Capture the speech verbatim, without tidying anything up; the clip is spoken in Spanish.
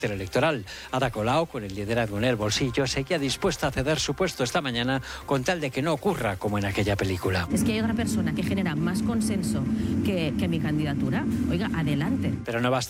electoral. Ada Colau, con el liderazgo en el bolsillo, seguía dispuesta a ceder su puesto esta mañana con tal de que no ocurra como en aquella película. Es que hay otra persona que genera más consenso que, que mi candidatura. Oiga, adelante. Pero no basta.